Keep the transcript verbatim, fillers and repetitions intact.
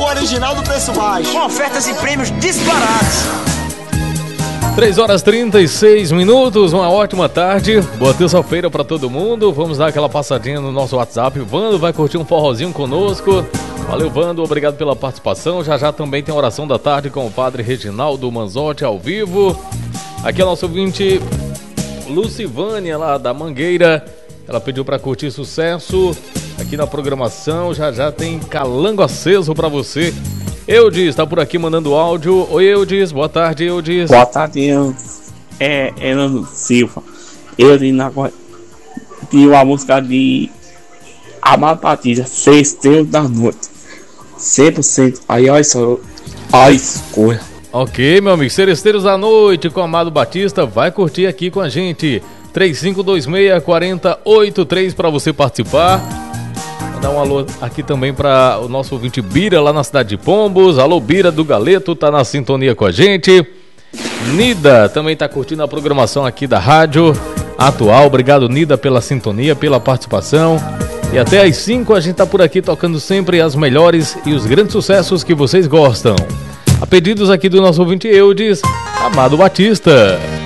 original do preço baixo. Com ofertas e prêmios disparados. três horas e trinta e seis minutos, uma ótima tarde, boa terça-feira pra todo mundo. Vamos dar aquela passadinha no nosso WhatsApp. Vando vai curtir um forrozinho conosco. Valeu, Vando, obrigado pela participação. Já já também tem oração da tarde com o padre Reginaldo Manzotti ao vivo. Aqui é o nosso ouvinte Lucivânia, lá da Mangueira. Ela pediu pra curtir sucesso aqui na programação. Já já tem Calango Aceso pra você. Eudes tá por aqui mandando áudio. Oi, Eudes, boa tarde, Eudes. Boa tarde, eu. É Elano Silva. Eu tinha uma música de Amado Batista, Sexteiro da Noite. cem por cento. Aí, olha só, a escolha. Ok, meu amigo, Seresteiros da Noite com Amado Batista, vai curtir aqui com a gente. três cinco dois seis, quatro zero oito três para você participar. Vou dar um alô aqui também para o nosso ouvinte Bira, lá na cidade de Pombos. Alô, Bira do Galeto, tá na sintonia com a gente. Nida também tá curtindo a programação aqui da Rádio Atual. Obrigado, Nida, pela sintonia, pela participação. E até às cinco a gente tá por aqui tocando sempre as melhores e os grandes sucessos que vocês gostam. A pedidos aqui do nosso ouvinte Eudes, Amado Batista.